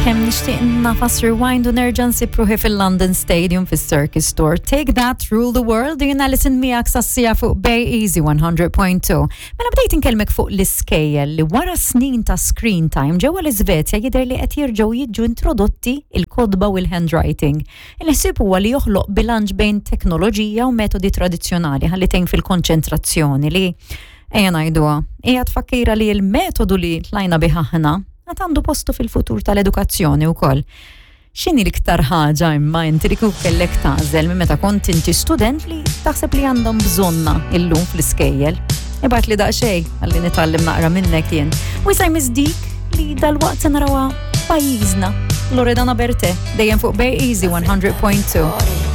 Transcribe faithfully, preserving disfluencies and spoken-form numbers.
Kemm nixtieq nafas rewind u nerġa' nsibruħi fil-London Stadium fis-Circus Tour. Take that, rule the world. Jien Alison miegħek sassija fuq Bay Easy one hundred point two. Mela bdejt inkellmek fuq l-iskejjel li wara snin ta' screen time ġewwa l-Iżvezja jidher li qed jerġgħu jiġu introdotti il-kodba u l-handwriting. Il-ħsieb huwa li joħloq bilanċ bejn teknoloġija u metodi tradizzjonali ħalli tgħin fil-konċentrazzjoni li ejja ngħiduha hija tfakkira li l-metodu li tlajna bih aħna għat għandu postu fil-futur tal-edukazzjoni u koll. X'inhi l-iktar ħaġa imma inti li kif kellek tażel minn meta kont inti student li taħseb li għandhom bżonna illum fl-iskejjel? Ibgħat li daqsxejn ħalli nitgħallem naqra minnek jien. U jisa jmiss dik li dal-waqt se narawha pajjiżna. Loredana Bertè dejjem fuq Bay Easy one hundred point two.